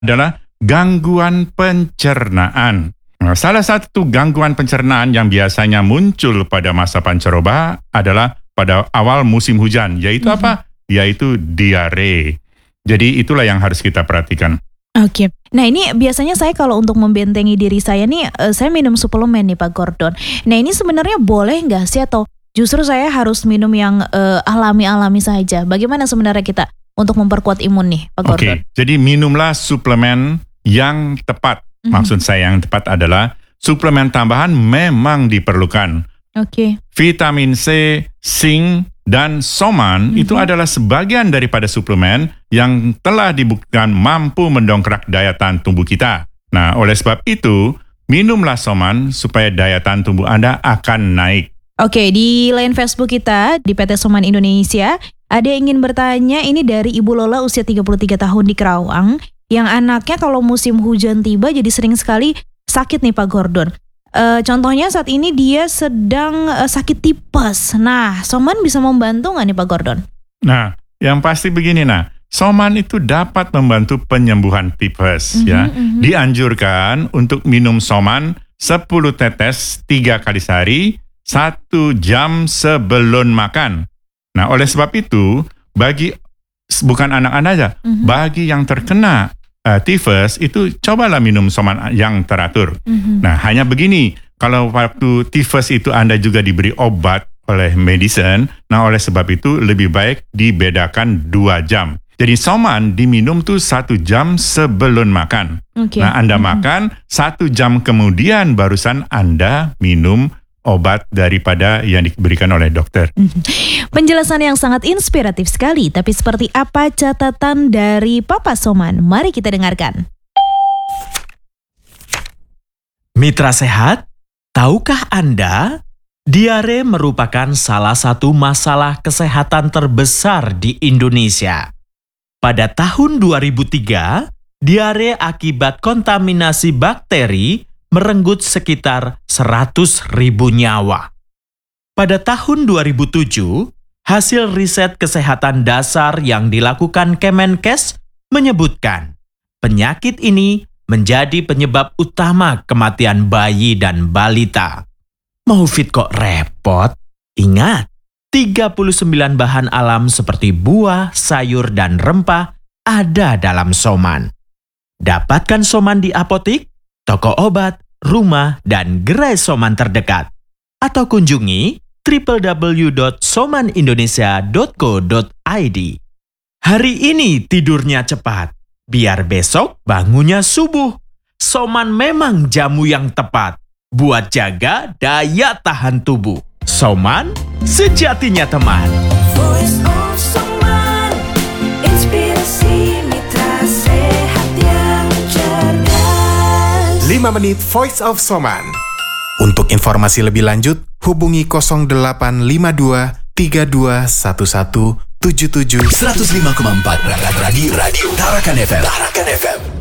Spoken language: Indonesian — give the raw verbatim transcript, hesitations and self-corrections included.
adalah gangguan pencernaan. Nah, salah satu gangguan pencernaan yang biasanya muncul pada masa pancaroba adalah pada awal musim hujan, yaitu mm-hmm. apa? Yaitu diare. Jadi itulah yang harus kita perhatikan. Oke, nah ini biasanya saya kalau untuk membentengi diri saya nih, uh, saya minum suplemen nih Pak Gordon. Nah ini sebenarnya boleh nggak sih atau justru saya harus minum yang uh, alami-alami saja? Bagaimana sebenarnya kita untuk memperkuat imun nih Pak Gordon? Oke, jadi minumlah suplemen yang tepat. Mm-hmm. Maksud saya yang tepat adalah suplemen tambahan memang diperlukan. Oke. Vitamin C, zinc, dan soman mm-hmm. itu adalah sebagian daripada suplemen yang telah dibuktikan mampu mendongkrak daya tahan tubuh kita. Nah, oleh sebab itu, minumlah soman supaya daya tahan tubuh Anda akan naik. Oke, di line Facebook kita, di P T Soman Indonesia, ada yang ingin bertanya, ini dari Ibu Lola usia tiga puluh tiga tahun di Kerawang, yang anaknya kalau musim hujan tiba jadi sering sekali sakit nih Pak Gordon. E, contohnya saat ini dia sedang e, sakit tipes. Nah, soman bisa membantu nggak nih Pak Gordon? Nah, yang pasti begini nah, soman itu dapat membantu penyembuhan tipes mm-hmm, ya. Mm-hmm. Dianjurkan untuk minum soman sepuluh tetes tiga kali sehari, satu jam sebelum makan. Nah, oleh sebab itu, bagi bukan anak-anak aja, mm-hmm. bagi yang terkena Uh, tifus itu cobalah minum soman yang teratur. Mm-hmm. Nah hanya begini, kalau waktu tifus itu Anda juga diberi obat oleh medicine, nah oleh sebab itu lebih baik dibedakan dua jam. Jadi soman diminum tuh satu jam sebelum makan. Okay. Nah Anda mm-hmm. makan satu jam kemudian barusan Anda minum obat daripada yang diberikan oleh dokter. Penjelasan yang sangat inspiratif sekali, tapi seperti apa catatan dari Papa Soman? Mari kita dengarkan. Mitra sehat, tahukah Anda, diare merupakan salah satu masalah kesehatan terbesar di Indonesia. Pada tahun dua ribu tiga, diare akibat kontaminasi bakteri merenggut sekitar seratus ribu nyawa. Pada tahun dua ribu tujuh, hasil riset kesehatan dasar yang dilakukan Kemenkes menyebutkan penyakit ini menjadi penyebab utama kematian bayi dan balita. Mau fit kok repot? Ingat, tiga puluh sembilan bahan alam seperti buah, sayur, dan rempah ada dalam soman. Dapatkan soman di apotik, toko obat, rumah, dan gerai soman terdekat. Atau kunjungi w w w dot soman indonesia dot co dot i d. Hari ini tidurnya cepat, biar besok bangunnya subuh. Soman memang jamu yang tepat buat jaga daya tahan tubuh. Soman, sejatinya teman. Voice of Soman, inspirasi mitra sehat yang cerdas. lima menit Voice of Soman. Untuk informasi lebih lanjut, hubungi nol delapan lima dua tiga dua satu satu tujuh tujuh seratus lima koma empat Radio Radio Tarakan F M. Tarakan F M.